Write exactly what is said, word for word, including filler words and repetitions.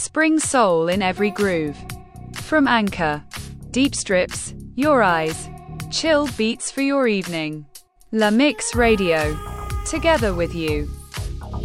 Spring soul in every groove. From Anchor. Deep strips, your eyes. Chill beats for your evening. La Mix Radio. Together with you.